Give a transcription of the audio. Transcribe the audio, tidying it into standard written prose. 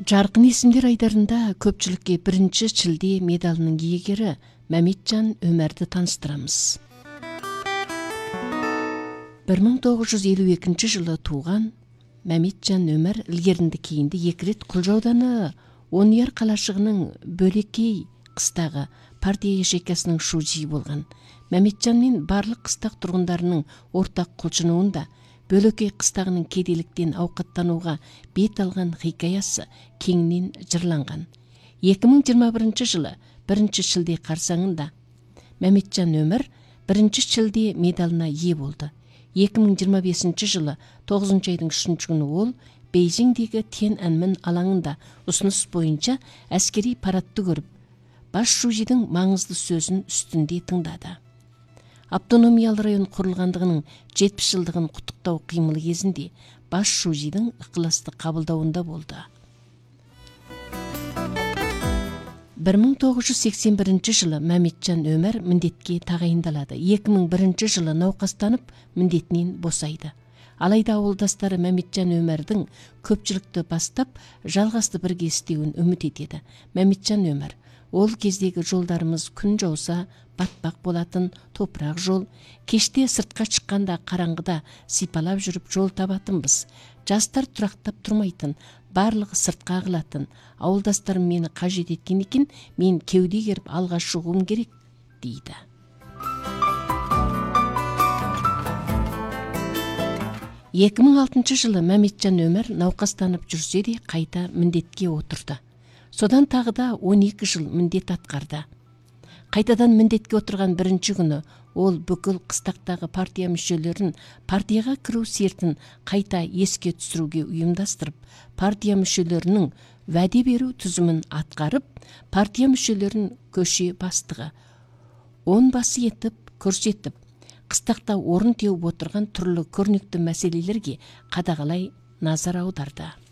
Жарқын есімдер айдарында көпчүлүккө 1-шілде медалынын ийгери Мәметжан Өмөрдү таныстырамыз. 1952 жылы тууган Мәметжан Өмөр илгеринде кийинде 2 рет Кулж ауданы Онуяр калашыгынын Бөлекей кыстагы партия ячейкасынын шужи болгон. Мәметжан мен барлык кыстак тургундарынын ортак кулчунуунда Бөлекей кыстагынын кедейликтен аукаттанууга бет алган хикаясы кеңинен жырланган. 2021 жылы 1-шілде карсаңында Мәметжан Өмөр 1-шілде медалына ээ болду. 2025 жылы 9 айдын 3 күнү ол Бейжиңдеги Тяньаньмэнь алаңында усунус боюнча аскерий парадты көрүп, баш шужидин маңызды сөзүн үстүндө тыңдады. Автономиялы район курулгандыгынын 70 жылдыгын куттуктоо кыймылы кезинде баш шужидин ыкыласты кабылдауында болду. 1981 жылы Мәметжан Өмөр міндетке тагайындалады. 2001 жылы наукастанып міндетинен босайды. Алайда ауылдастары Мәметжан Өмөрдүн көпчүлүктү бастап жалгасты бирге иштеүүнү үмүт этеди. Мәметжан Өмөр: ол кездеги жолдарымыз күн жауса батпак болатын топурак жол, кечте сыртка чыкканда караңгыда сыйпалап жүрүп жол табатынбыз. Жастар турактап турмайтын, барлыгы сыртка агылатын. Ауылдастарым мени кажет эткен экен, мен кеуде керип алга чыгуум керек дейди. Эки миң алтынчы жылы Мәметжан Өмөр наукастанып жүрсө де кайта міндетке отурду. Содан тагы да 12 жыл міндет аткарды. Кайтадан міндетке отурган 1-ші күнү ол бүкүл кыстактагы партия мүчөлөрүн партияга кирүү сертин кайта эске түшүрүүгө уюмдастырып, партия мүчөлөрүнүн ваде берүү түзүмүн аткарып, партия мүчөлөрүн көшө бастыгы, он басы етип көрсөтүп, кыстакта орун теуіп отурган турлуу көрнүктүү маселелерге кадагалай назар аударды.